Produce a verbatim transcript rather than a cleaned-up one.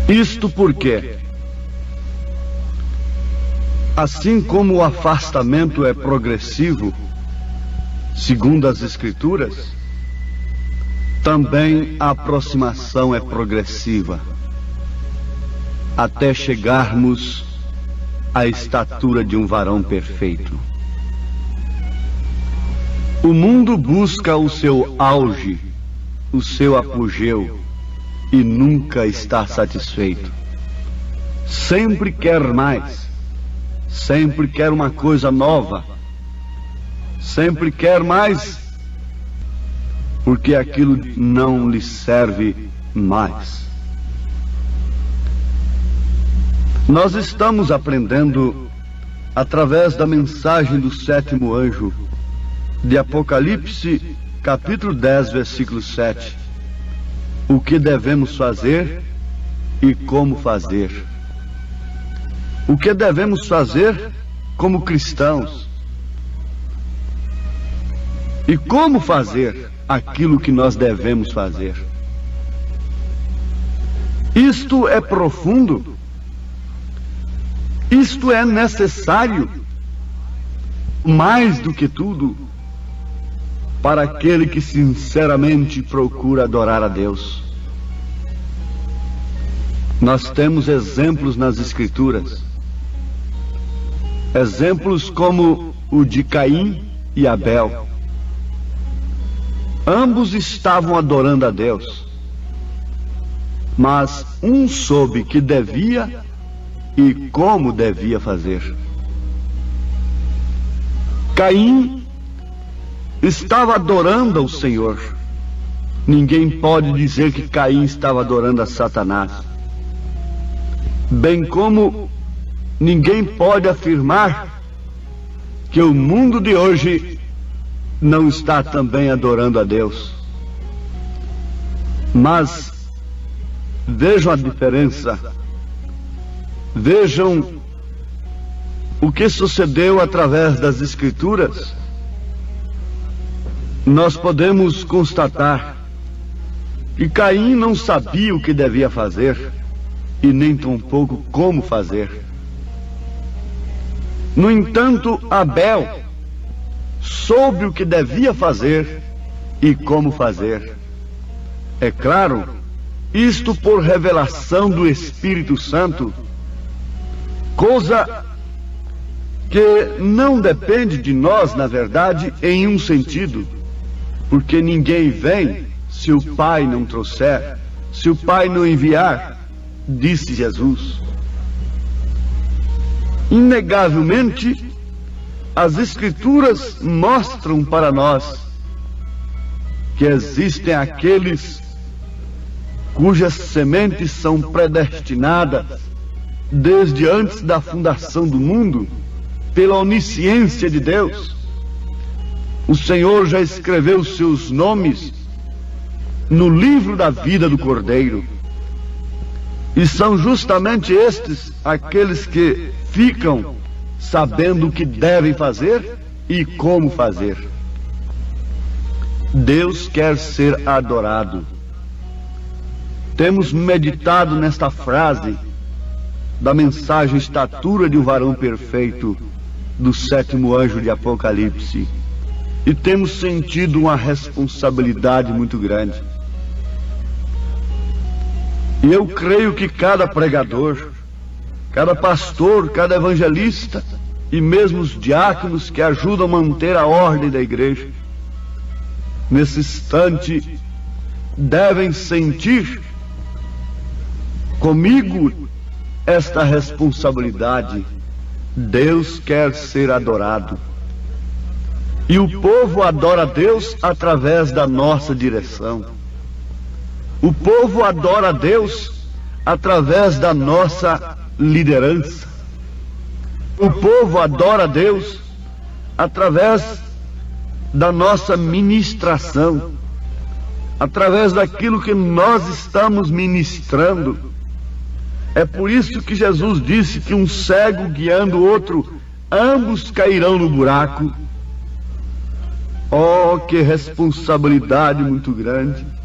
Isto porque, assim como o afastamento é progressivo, segundo as Escrituras, também a aproximação é progressiva, até chegarmos à estatura de um varão perfeito. O mundo busca o seu auge, o seu apogeu, e nunca está satisfeito. Sempre quer mais, sempre quer uma coisa nova, sempre quer mais, porque aquilo não lhe serve mais. Nós estamos aprendendo, através da mensagem do sétimo anjo, de Apocalipse, capítulo dez, versículo sete, o que devemos fazer e como fazer. O que devemos fazer como cristãos e como fazer aquilo que nós devemos fazer. Isto é profundo, isto é necessário, mais do que tudo, para aquele que sinceramente procura adorar a Deus. Nós temos exemplos nas Escrituras, exemplos como o de Caim e Abel. Ambos estavam adorando a Deus, mas um soube que devia e como devia fazer. Caim estava adorando ao Senhor. Ninguém pode dizer que Caim estava adorando a Satanás. Bem como ninguém pode afirmar que o mundo de hoje não está também adorando a Deus. Mas vejam a diferença. Vejam o que sucedeu através das Escrituras. Nós podemos constatar que Caim não sabia o que devia fazer e nem tampouco como fazer. No entanto, Abel soube o que devia fazer e como fazer. É claro, isto por revelação do Espírito Santo, coisa que não depende de nós, na verdade, em um sentido, porque ninguém vem se o Pai não trouxer, se o Pai não enviar, disse Jesus. Inegavelmente, as Escrituras mostram para nós que existem aqueles cujas sementes são predestinadas desde antes da fundação do mundo pela onisciência de Deus. O Senhor já escreveu seus nomes no livro da vida do Cordeiro. E são justamente estes aqueles que ficam sabendo o que devem fazer e como fazer. Deus quer ser adorado. Temos meditado nesta frase da mensagem Estatura de um Varão Perfeito do sétimo anjo de Apocalipse e temos sentido uma responsabilidade muito grande. E eu creio que cada pregador, cada pastor, cada evangelista e mesmo os diáconos que ajudam a manter a ordem da igreja, nesse instante, devem sentir comigo esta responsabilidade. Deus quer ser adorado. E o povo adora a Deus através da nossa direção. O povo adora a Deus através da nossa liderança. O povo adora a Deus através da nossa ministração, através daquilo que nós estamos ministrando. É por isso que Jesus disse que um cego guiando o outro, ambos cairão no buraco. Oh, que responsabilidade muito grande!